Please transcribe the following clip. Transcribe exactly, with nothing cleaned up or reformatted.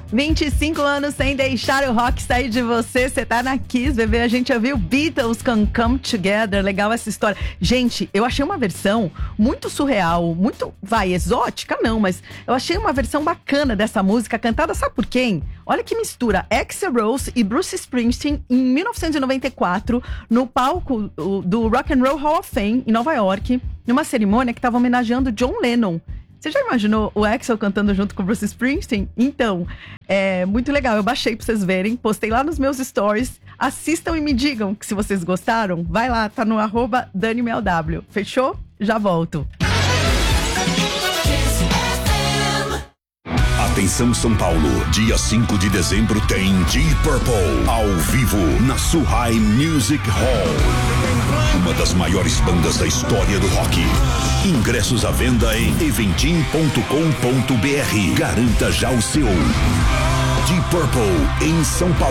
vinte e cinco anos sem deixar o rock sair de você. Você tá na Kiss, bebê. A gente ouviu Beatles Can Come Together. Legal essa história. Gente, eu achei uma versão muito surreal, muito, vai, exótica não, mas eu achei uma versão bacana dessa música, cantada, sabe por quem? Olha que mistura, Axl Rose e Bruce Springsteen em mil novecentos e noventa e quatro, no palco do Rock and Roll Hall of Fame, em Nova York, numa cerimônia que estava homenageando John Lennon. Você já imaginou o Axl cantando junto com o Bruce Springsteen? Então, é muito legal. Eu baixei pra vocês verem, postei lá nos meus stories. Assistam e me digam que se vocês gostaram. Vai lá, tá no arroba DaniMelW. Fechou? Já volto. Atenção São Paulo, dia cinco de dezembro tem Deep Purple ao vivo na Suhai Music Hall. Uma das maiores bandas da história do rock. Ingressos à venda em eventim ponto com ponto br. Garanta já o seu. Deep Purple em São Paulo.